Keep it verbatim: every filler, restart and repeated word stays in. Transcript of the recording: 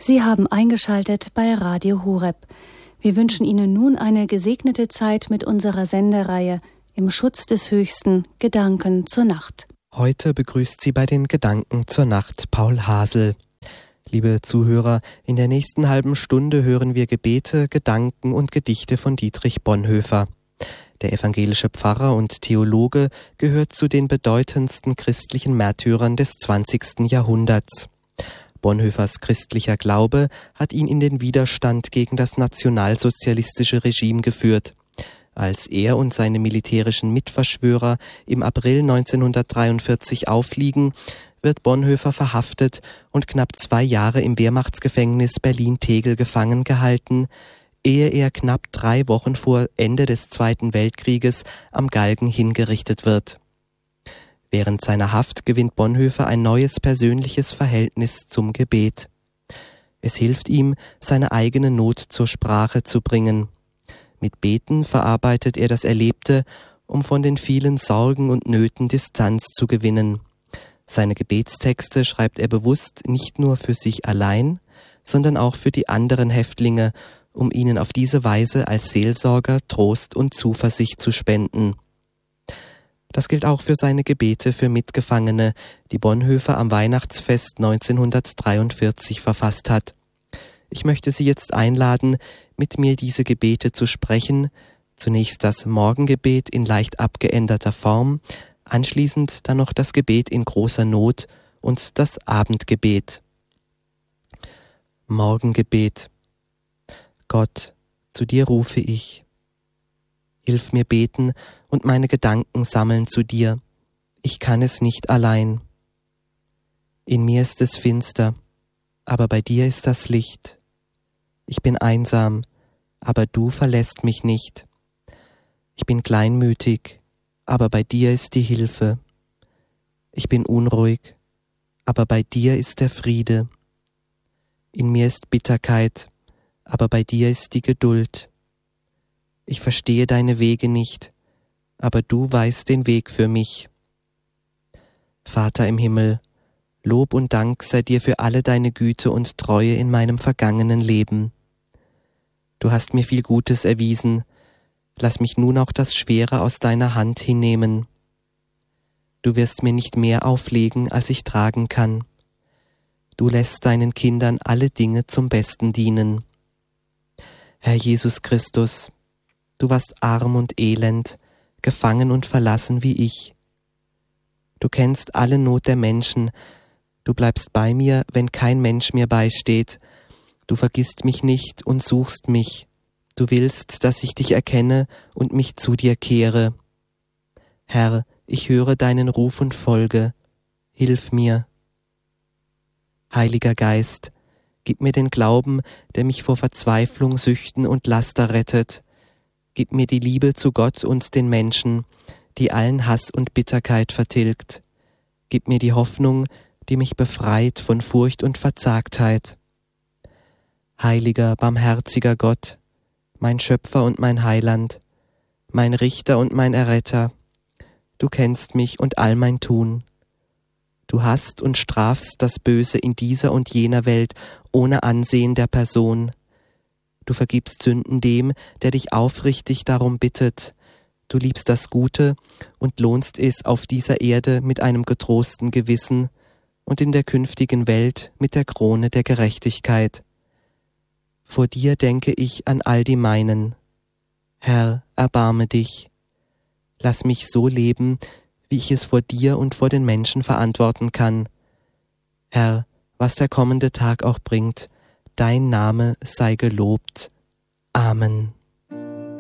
Sie haben eingeschaltet bei Radio Horeb. Wir wünschen Ihnen nun eine gesegnete Zeit mit unserer Sendereihe Im Schutz des Höchsten, Gedanken zur Nacht. Heute begrüßt Sie bei den Gedanken zur Nacht Paul Hasel. Liebe Zuhörer, in der nächsten halben Stunde hören wir Gebete, Gedanken und Gedichte von Dietrich Bonhoeffer. Der evangelische Pfarrer und Theologe gehört zu den bedeutendsten christlichen Märtyrern des zwanzigsten Jahrhunderts. Bonhoeffers christlicher Glaube hat ihn in den Widerstand gegen das nationalsozialistische Regime geführt. Als er und seine militärischen Mitverschwörer im April neunzehnhundertdreiundvierzig auffliegen, wird Bonhoeffer verhaftet und knapp zwei Jahre im Wehrmachtsgefängnis Berlin-Tegel gefangen gehalten, ehe er knapp drei Wochen vor Ende des Zweiten Weltkrieges am Galgen hingerichtet wird. Während seiner Haft gewinnt Bonhoeffer ein neues persönliches Verhältnis zum Gebet. Es hilft ihm, seine eigene Not zur Sprache zu bringen. Mit Beten verarbeitet er das Erlebte, um von den vielen Sorgen und Nöten Distanz zu gewinnen. Seine Gebetstexte schreibt er bewusst nicht nur für sich allein, sondern auch für die anderen Häftlinge, um ihnen auf diese Weise als Seelsorger Trost und Zuversicht zu spenden. Das gilt auch für seine Gebete für Mitgefangene, die Bonhoeffer am Weihnachtsfest neunzehnhundertdreiundvierzig verfasst hat. Ich möchte Sie jetzt einladen, mit mir diese Gebete zu sprechen, zunächst das Morgengebet in leicht abgeänderter Form, anschließend dann noch das Gebet in großer Not und das Abendgebet. Morgengebet. Gott, zu dir rufe ich. Hilf mir beten und meine Gedanken sammeln zu dir. Ich kann es nicht allein. In mir ist es finster, aber bei dir ist das Licht. Ich bin einsam, aber du verlässt mich nicht. Ich bin kleinmütig, aber bei dir ist die Hilfe. Ich bin unruhig, aber bei dir ist der Friede. In mir ist Bitterkeit, aber bei dir ist die Geduld. Ich verstehe deine Wege nicht, aber du weißt den Weg für mich. Vater im Himmel, Lob und Dank sei dir für alle deine Güte und Treue in meinem vergangenen Leben. Du hast mir viel Gutes erwiesen, lass mich nun auch das Schwere aus deiner Hand hinnehmen. Du wirst mir nicht mehr auflegen, als ich tragen kann. Du lässt deinen Kindern alle Dinge zum Besten dienen. Herr Jesus Christus, du warst arm und elend, gefangen und verlassen wie ich. Du kennst alle Not der Menschen, du bleibst bei mir, wenn kein Mensch mir beisteht. Du vergisst mich nicht und suchst mich. Du willst, dass ich dich erkenne und mich zu dir kehre. Herr, ich höre deinen Ruf und folge. Hilf mir. Heiliger Geist, gib mir den Glauben, der mich vor Verzweiflung, Süchten und Laster rettet. Gib mir die Liebe zu Gott und den Menschen, die allen Hass und Bitterkeit vertilgt. Gib mir die Hoffnung, die mich befreit von Furcht und Verzagtheit. Heiliger, barmherziger Gott, mein Schöpfer und mein Heiland, mein Richter und mein Erretter, du kennst mich und all mein Tun. Du hast und strafst das Böse in dieser und jener Welt ohne Ansehen der Person. Du vergibst Sünden dem, der dich aufrichtig darum bittet. Du liebst das Gute und lohnst es auf dieser Erde mit einem getrosten Gewissen und in der künftigen Welt mit der Krone der Gerechtigkeit. Vor dir denke ich an all die meinen. Herr, erbarme dich. Lass mich so leben, wie ich es vor dir und vor den Menschen verantworten kann. Herr, was der kommende Tag auch bringt, dein Name sei gelobt. Amen.